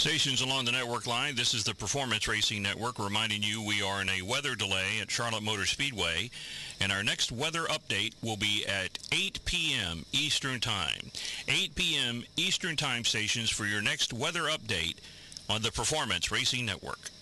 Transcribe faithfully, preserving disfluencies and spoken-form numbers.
Stations along the network line, this is the Performance Racing Network, reminding you we are in a weather delay at Charlotte Motor Speedway, and our next weather update will be at eight p.m. Eastern Time. eight p.m. Eastern Time stations for your next weather update on the Performance Racing Network.